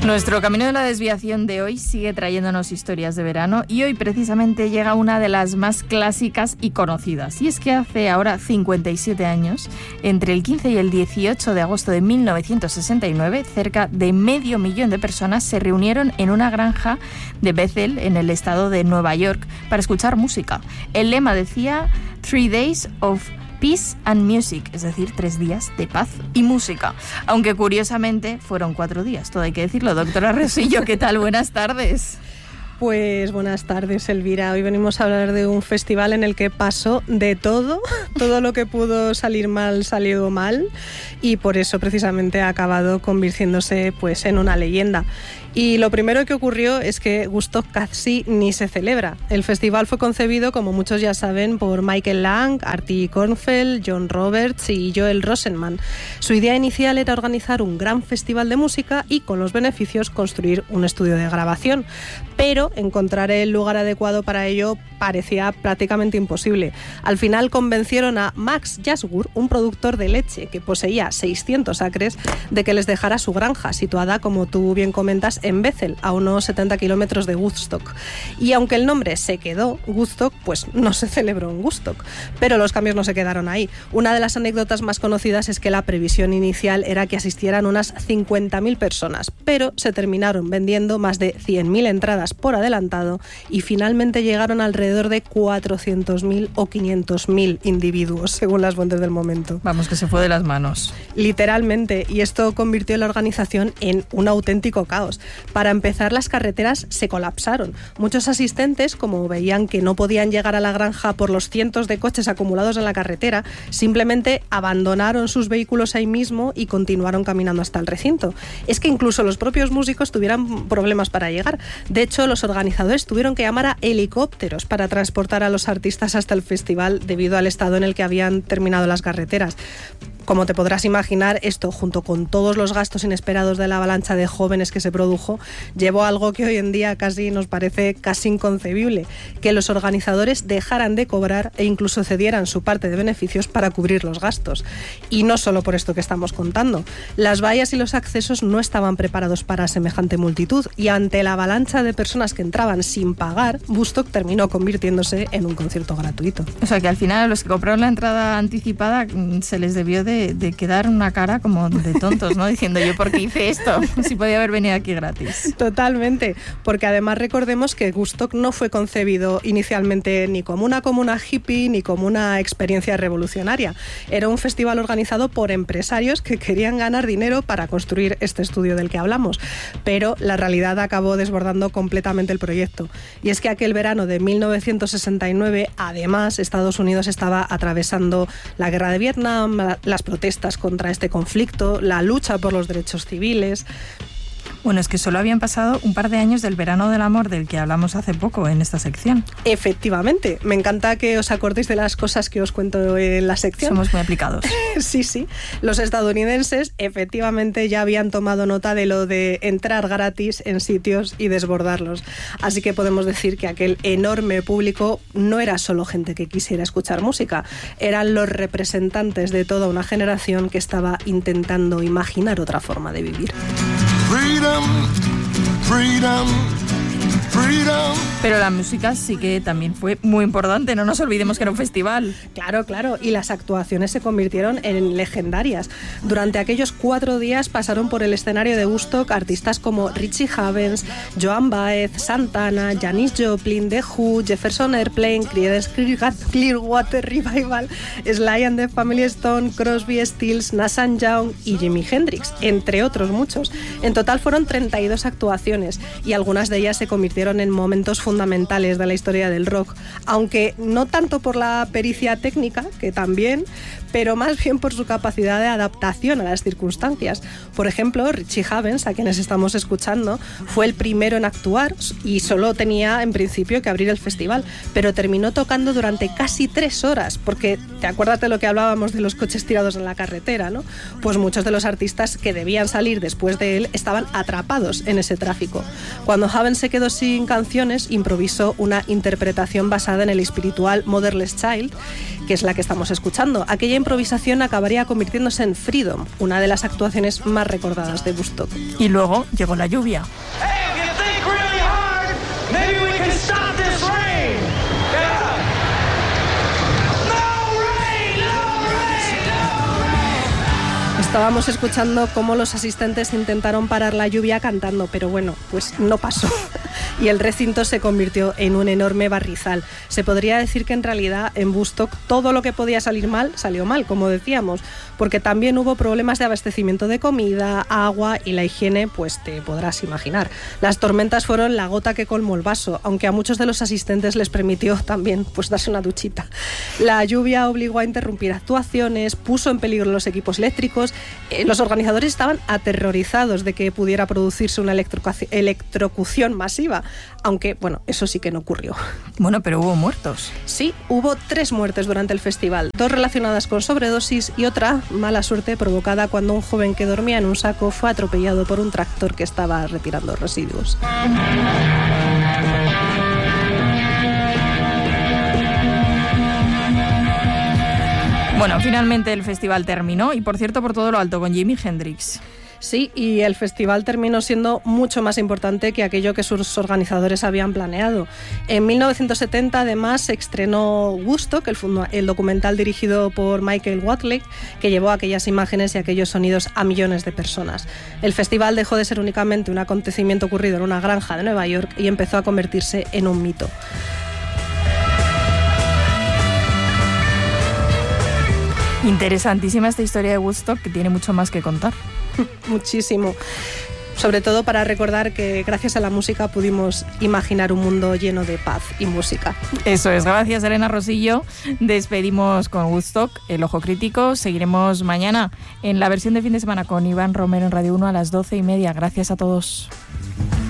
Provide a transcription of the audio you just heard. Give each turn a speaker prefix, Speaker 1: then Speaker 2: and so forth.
Speaker 1: Nuestro camino de la desviación de hoy sigue trayéndonos historias de verano y hoy precisamente llega una de las más clásicas y conocidas. Y es que hace ahora 57 años, entre el 15 y el 18 de agosto de 1969, cerca de 500.000 de personas se reunieron en una granja de Bethel, en el estado de Nueva York, para escuchar música. El lema decía 3 Days of Peace and Music, es decir, 3 días de paz y música. Aunque curiosamente fueron 4 días, todo hay que decirlo. Doctora Rosillo, ¿qué tal? Buenas tardes.
Speaker 2: Pues buenas tardes, Elvira. Hoy venimos a hablar de un festival en el que pasó de todo. Todo lo que pudo salir mal, salió mal. Y por eso precisamente ha acabado convirtiéndose pues, en una leyenda. Y lo primero que ocurrió es que Woodstock casi ni se celebra. El festival fue concebido, como muchos ya saben, por Michael Lang, Artie Kornfeld, John Roberts y Joel Rosenman. Su idea inicial era organizar un gran festival de música y, con los beneficios, construir un estudio de grabación. Pero encontrar el lugar adecuado para ello parecía prácticamente imposible. Al final convencieron a Max Yasgur, un productor de leche que poseía 600 acres, de que les dejara su granja, situada, como tú bien comentas, en Bethel, a unos 70 kilómetros de Woodstock. Y aunque el nombre se quedó, Woodstock, pues no se celebró en Woodstock. Pero los cambios no se quedaron ahí. Una de las anécdotas más conocidas es que la previsión inicial era que asistieran unas 50.000 personas, pero se terminaron vendiendo más de 100.000 entradas por adelantado y finalmente llegaron alrededor de 400.000 o 500.000 individuos, según las fuentes del momento.
Speaker 1: Vamos, que se fue de las manos.
Speaker 2: Literalmente, y esto convirtió la organización en un auténtico caos. Para empezar, las carreteras se colapsaron. Muchos asistentes, como veían que no podían llegar a la granja por los cientos de coches acumulados en la carretera, simplemente abandonaron sus vehículos ahí mismo y continuaron caminando hasta el recinto. Es que incluso los propios músicos tuvieron problemas para llegar. De hecho, los organizadores tuvieron que llamar a helicópteros para transportar a los artistas hasta el festival debido al estado en el que habían terminado las carreteras. Como te podrás imaginar, esto, junto con todos los gastos inesperados de la avalancha de jóvenes que se produjo, llevó a algo que hoy en día casi nos parece casi inconcebible, que los organizadores dejaran de cobrar e incluso cedieran su parte de beneficios para cubrir los gastos. Y no solo por esto que estamos contando. Las vallas y los accesos no estaban preparados para semejante multitud y ante la avalancha de personas que entraban sin pagar, Woodstock terminó convirtiéndose en un concierto gratuito.
Speaker 1: O sea que al final a los que compraron la entrada anticipada se les debió de quedar una cara como de tontos, ¿no? Diciendo, ¿yo por qué hice esto? Si podía haber venido aquí gratis.
Speaker 2: Totalmente, porque además recordemos que Woodstock no fue concebido inicialmente ni como una comuna hippie ni como una experiencia revolucionaria. Era un festival organizado por empresarios que querían ganar dinero para construir este estudio del que hablamos, pero la realidad acabó desbordando completamente el proyecto. Y es que aquel verano de 1969, además, Estados Unidos estaba atravesando la guerra de Vietnam, las protestas contra este conflicto, la lucha por los derechos civiles.
Speaker 1: Bueno, es que solo habían pasado un par de años del verano del amor del que hablamos hace poco en esta sección.
Speaker 2: Efectivamente, me encanta que os acordéis de las cosas que os cuento en la sección.
Speaker 1: Somos muy aplicados.
Speaker 2: Sí. Los estadounidenses efectivamente ya habían tomado nota de lo de entrar gratis en sitios y desbordarlos. Así que podemos decir que aquel enorme público no era solo gente que quisiera escuchar música, eran los representantes de toda una generación que estaba intentando imaginar otra forma de vivir.
Speaker 3: Freedom, freedom, freedom.
Speaker 1: Pero la música sí que también fue muy importante, no nos olvidemos que era un festival.
Speaker 2: Claro, y las actuaciones se convirtieron en legendarias. Durante aquellos 4 días pasaron por el escenario de Woodstock artistas como Richie Havens, Joan Baez, Santana, Janis Joplin, The Who, Jefferson Airplane, Creedence Clearwater Revival, Sly and the Family Stone, Crosby, Stills, Nash & Young y Jimi Hendrix, entre otros muchos. En total fueron 32 actuaciones y algunas de ellas se convirtieron en momentos fundamentales de la historia del rock, aunque no tanto por la pericia técnica, que también, pero más bien por su capacidad de adaptación a las circunstancias. Por ejemplo, Richie Havens, a quienes estamos escuchando, fue el primero en actuar y solo tenía en principio que abrir el festival, pero terminó tocando durante casi 3 horas, porque te acuerdas de lo que hablábamos de los coches tirados en la carretera, ¿no? Pues muchos de los artistas que debían salir después de él estaban atrapados en ese tráfico. Cuando Havens se quedó sin sin canciones, improvisó una interpretación basada en el espiritual Motherless Child, que es la que estamos escuchando. Aquella improvisación acabaría convirtiéndose en Freedom, una de las actuaciones más recordadas de Woodstock.
Speaker 1: Y luego llegó la lluvia.
Speaker 2: Estábamos escuchando cómo los asistentes intentaron parar la lluvia cantando, pero bueno, pues no pasó. Y el recinto se convirtió en un enorme barrizal. Se podría decir que en realidad en Woodstock todo lo que podía salir mal, salió mal, como decíamos, porque también hubo problemas de abastecimiento de comida, agua y la higiene, pues te podrás imaginar. Las tormentas fueron la gota que colmó el vaso, aunque a muchos de los asistentes les permitió también pues darse una duchita. La lluvia obligó a interrumpir actuaciones, puso en peligro los equipos eléctricos. Los organizadores estaban aterrorizados de que pudiera producirse una electrocución masiva, aunque, bueno, eso sí que no ocurrió.
Speaker 1: Bueno, pero hubo muertos.
Speaker 2: Sí, hubo 3 muertes durante el festival, 2 relacionadas con sobredosis y otra, mala suerte, provocada cuando un joven que dormía en un saco fue atropellado por un tractor que estaba retirando residuos.
Speaker 1: Bueno, finalmente el festival terminó y, por cierto, por todo lo alto, con Jimi Hendrix.
Speaker 2: Sí, y el festival terminó siendo mucho más importante que aquello que sus organizadores habían planeado. En 1970, además, se estrenó Woodstock, el documental dirigido por Michael Whatley, que llevó aquellas imágenes y aquellos sonidos a millones de personas. El festival dejó de ser únicamente un acontecimiento ocurrido en una granja de Nueva York y empezó a convertirse en un mito.
Speaker 1: Interesantísima esta historia de Woodstock, que tiene mucho más que contar.
Speaker 2: Muchísimo. Sobre todo para recordar que gracias a la música pudimos imaginar un mundo lleno de paz y música.
Speaker 1: Eso es. Gracias, Elena Rosillo. Despedimos con Woodstock, El Ojo Crítico. Seguiremos mañana en la versión de fin de semana con Iván Romero en Radio 1 a las 12:30. Gracias a todos.